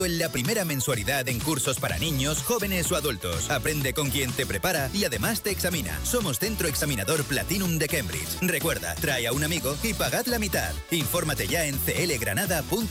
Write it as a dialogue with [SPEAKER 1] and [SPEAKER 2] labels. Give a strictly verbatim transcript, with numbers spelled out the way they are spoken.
[SPEAKER 1] En la primera mensualidad en cursos para niños, jóvenes o adultos. Aprende con quien te prepara y además te examina. Somos Centro Examinador Platinum de Cambridge. Recuerda, trae a un amigo y pagad la mitad. Infórmate ya en c l granada punto com.